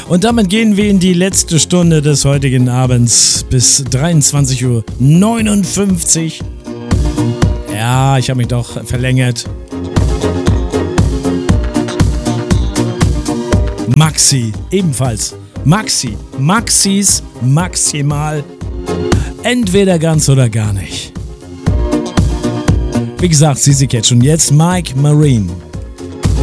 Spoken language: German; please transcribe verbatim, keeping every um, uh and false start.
Und damit gehen wir in die letzte Stunde des heutigen Abends bis dreiundzwanzig Uhr neunundfünfzig. Ja, ich habe mich doch verlängert. Maxi, ebenfalls. Maxi, Maxis, maximal. Entweder ganz oder gar nicht. Wie gesagt, Sisi Catch und jetzt Mike Marine.